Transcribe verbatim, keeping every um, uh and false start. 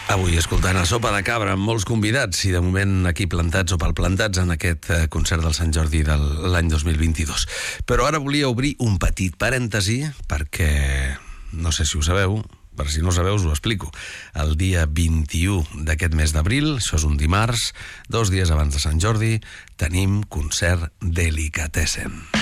Avui escoltant a Sopa de Cabra amb molts convidats i de moment aquí plantats o palplantats en aquest concert del Sant Jordi de l'any dos mil vint-i-dos. Però ara volia obrir un petit parèntesi perquè, no sé si ho sabeu, per si no ho sabeu us ho explico. El dia vint-i-u d'aquest mes d'abril, això és un dimarts, dos dies abans de Sant Jordi, tenim concert Delicatessen.